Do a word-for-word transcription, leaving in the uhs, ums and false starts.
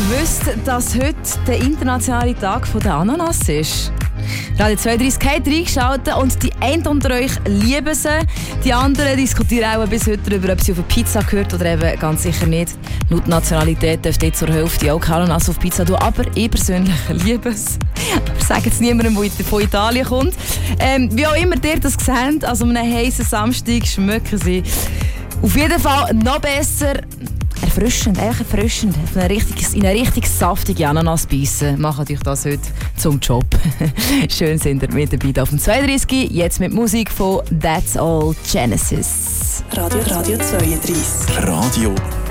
wisst, dass heute der internationale Tag der Ananas ist? Radio zweiunddreißig hat reingeschaltet und die einen unter euch lieben sie. Die anderen diskutieren auch bis heute darüber, ob sie auf eine Pizza gehört oder eben ganz sicher nicht. Laut Nationalität dürfte ich zur Hälfte auch Ananas auf Pizza tun, aber ich persönlich liebe es. Aber sagen es niemandem, der von Italien kommt. Ähm, wie auch immer ihr das seht, also an einem heißen Samstag schmecken sie auf jeden Fall noch besser. Erfrischend, echt erfrischend. Auf eine richtig, in eine richtig saftige Ananas beißen. Macht euch das heute zum Job. Schön sind ihr mit dabei auf dem zweiunddreißig. Jetzt mit Musik von That's All Genesis. Radio, Radio zweiunddreißig. Radio